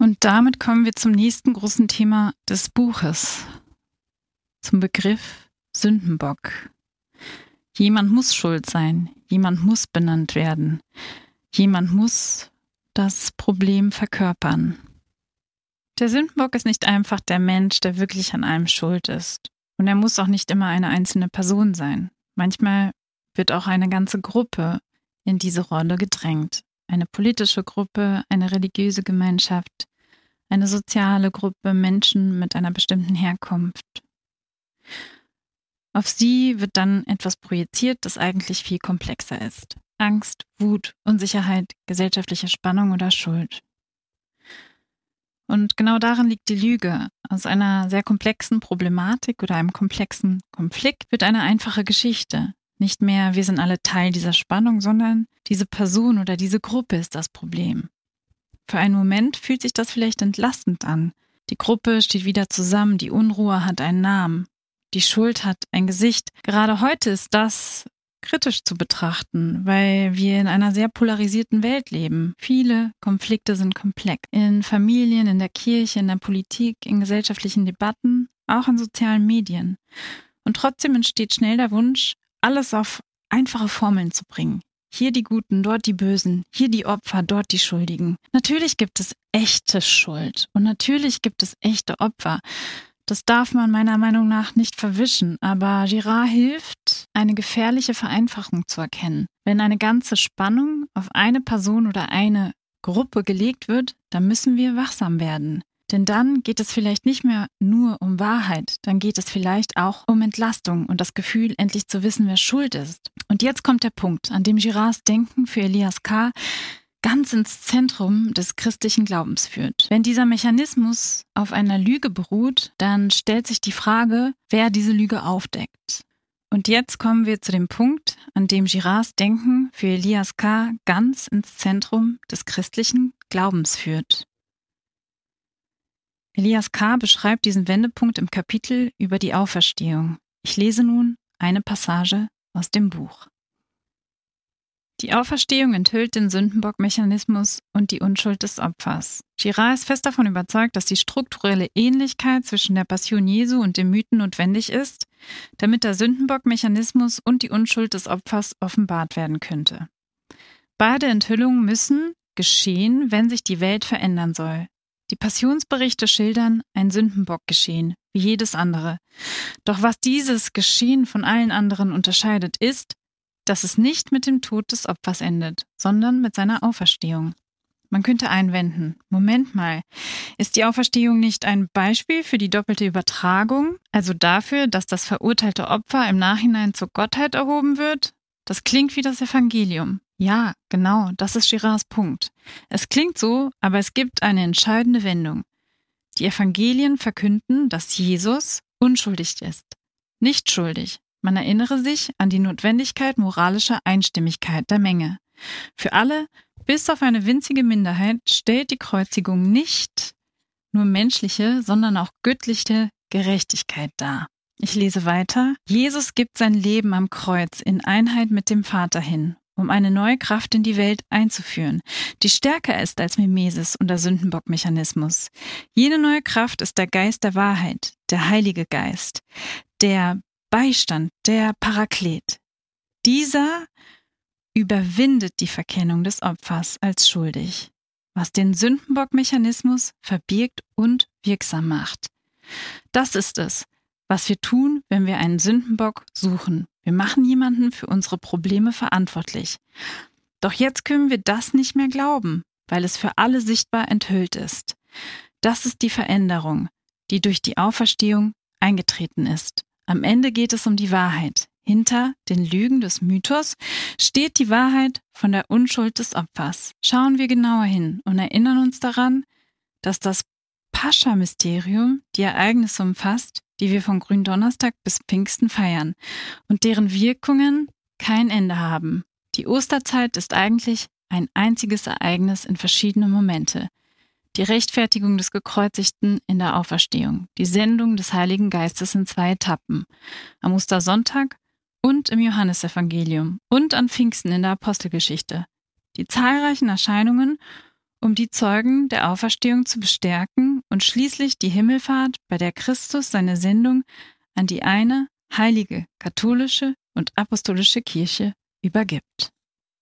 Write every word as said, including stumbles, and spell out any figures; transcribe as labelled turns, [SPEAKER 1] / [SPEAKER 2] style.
[SPEAKER 1] Und damit kommen wir zum nächsten großen Thema des Buches, zum Begriff Sündenbock. Jemand muss schuld sein, jemand muss benannt werden, jemand muss das Problem verkörpern. Der Sündenbock ist nicht einfach der Mensch, der wirklich an allem schuld ist. Und er muss auch nicht immer eine einzelne Person sein. Manchmal wird auch eine ganze Gruppe in diese Rolle gedrängt. Eine politische Gruppe, eine religiöse Gemeinschaft, eine soziale Gruppe, Menschen mit einer bestimmten Herkunft. Auf sie wird dann etwas projiziert, das eigentlich viel komplexer ist. Angst, Wut, Unsicherheit, gesellschaftliche Spannung oder Schuld. Und genau darin liegt die Lüge. Aus einer sehr komplexen Problematik oder einem komplexen Konflikt wird eine einfache Geschichte. Nicht mehr, wir sind alle Teil dieser Spannung, sondern diese Person oder diese Gruppe ist das Problem. Für einen Moment fühlt sich das vielleicht entlastend an. Die Gruppe steht wieder zusammen, die Unruhe hat einen Namen, die Schuld hat ein Gesicht. Gerade heute ist das kritisch zu betrachten, weil wir in einer sehr polarisierten Welt leben. Viele Konflikte sind komplex. In Familien, in der Kirche, in der Politik, in gesellschaftlichen Debatten, auch in sozialen Medien. Und trotzdem entsteht schnell der Wunsch, alles auf einfache Formeln zu bringen. Hier die Guten, dort die Bösen, hier die Opfer, dort die Schuldigen. Natürlich gibt es echte Schuld und natürlich gibt es echte Opfer. Das darf man meiner Meinung nach nicht verwischen, aber Girard hilft, eine gefährliche Vereinfachung zu erkennen. Wenn eine ganze Spannung auf eine Person oder eine Gruppe gelegt wird, dann müssen wir wachsam werden. Denn dann geht es vielleicht nicht mehr nur um Wahrheit, dann geht es vielleicht auch um Entlastung und das Gefühl, endlich zu wissen, wer schuld ist. Und jetzt kommt der Punkt, an dem Girards Denken für Elias K. ganz ins Zentrum des christlichen Glaubens führt. Wenn dieser Mechanismus auf einer Lüge beruht, dann stellt sich die Frage, wer diese Lüge aufdeckt. Und jetzt kommen wir zu dem Punkt, an dem Girards Denken für Elias K. ganz ins Zentrum des christlichen Glaubens führt. Elias K. beschreibt diesen Wendepunkt im Kapitel über die Auferstehung. Ich lese nun eine Passage aus dem Buch. Die Auferstehung enthüllt den Sündenbock-Mechanismus und die Unschuld des Opfers. Girard ist fest davon überzeugt, dass die strukturelle Ähnlichkeit zwischen der Passion Jesu und dem Mythen notwendig ist, damit der Sündenbock-Mechanismus und die Unschuld des Opfers offenbart werden könnte. Beide Enthüllungen müssen geschehen, wenn sich die Welt verändern soll. Die Passionsberichte schildern ein Sündenbock-Geschehen, wie jedes andere. Doch was dieses Geschehen von allen anderen unterscheidet, ist, dass es nicht mit dem Tod des Opfers endet, sondern mit seiner Auferstehung. Man könnte einwenden, Moment mal, ist die Auferstehung nicht ein Beispiel für die doppelte Übertragung, also dafür, dass das verurteilte Opfer im Nachhinein zur Gottheit erhoben wird? Das klingt wie das Evangelium. Ja, genau, das ist Girards Punkt. Es klingt so, aber es gibt eine entscheidende Wendung. Die Evangelien verkünden, dass Jesus unschuldig ist, nicht schuldig. Man erinnere sich an die Notwendigkeit moralischer Einstimmigkeit der Menge. Für alle, bis auf eine winzige Minderheit, stellt die Kreuzigung nicht nur menschliche, sondern auch göttliche Gerechtigkeit dar. Ich lese weiter. Jesus gibt sein Leben am Kreuz in Einheit mit dem Vater hin, um eine neue Kraft in die Welt einzuführen, die stärker ist als Mimesis und der Sündenbock-Mechanismus. Jene neue Kraft ist der Geist der Wahrheit, der Heilige Geist, der Beistand, der Paraklet. Dieser überwindet die Verkennung des Opfers als schuldig, was den Sündenbock-Mechanismus verbirgt und wirksam macht. Das ist es, was wir tun, wenn wir einen Sündenbock suchen. Wir machen jemanden für unsere Probleme verantwortlich. Doch jetzt können wir das nicht mehr glauben, weil es für alle sichtbar enthüllt ist. Das ist die Veränderung, die durch die Auferstehung eingetreten ist. Am Ende geht es um die Wahrheit. Hinter den Lügen des Mythos steht die Wahrheit von der Unschuld des Opfers. Schauen wir genauer hin und erinnern uns daran, dass das Pascha-Mysterium die Ereignisse umfasst, die wir von Gründonnerstag bis Pfingsten feiern und deren Wirkungen kein Ende haben. Die Osterzeit ist eigentlich ein einziges Ereignis in verschiedene Momente. Die Rechtfertigung des Gekreuzigten in der Auferstehung, die Sendung des Heiligen Geistes in zwei Etappen, am Ostersonntag und im Johannesevangelium und an Pfingsten in der Apostelgeschichte. Die zahlreichen Erscheinungen um die Zeugen der Auferstehung zu bestärken und schließlich die Himmelfahrt, bei der Christus seine Sendung an die eine heilige katholische und apostolische Kirche übergibt.